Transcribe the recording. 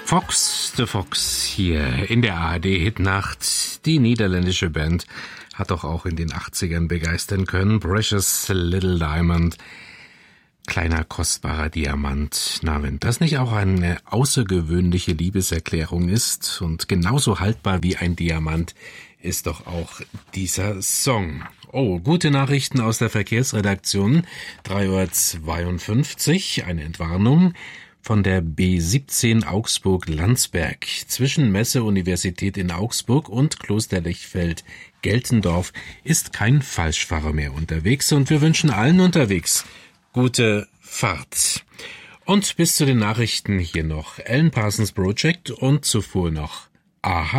Fox the Fox hier in der ARD-Hitnacht. Die niederländische Band hat doch auch in den 80ern begeistern können. Precious Little Diamond. Kleiner, kostbarer Diamant. Na, wenn das nicht auch eine außergewöhnliche Liebeserklärung ist und genauso haltbar wie ein Diamant, ist doch auch dieser Song. Oh, gute Nachrichten aus der Verkehrsredaktion. 3:52 Uhr, eine Entwarnung von der B17 Augsburg-Landsberg. Zwischen Messe-Universität in Augsburg und Kloster Lechfeld-Geltendorf ist kein Falschfahrer mehr unterwegs und wir wünschen allen unterwegs gute Fahrt. Und bis zu den Nachrichten hier noch Alan Parsons Project und zuvor noch Aha.